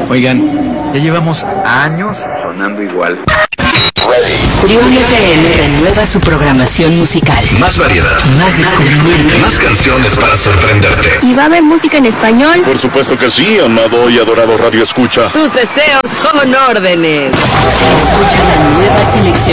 Oigan, ya llevamos años sonando igual. Trión FM renueva su programación musical. Más variedad, Más descubrimiento. más canciones para sorprenderte. ¿Y va a haber música en español? Por supuesto que sí, amado y adorado Radio Escucha. Tus deseos son órdenes. Escucha la nueva selección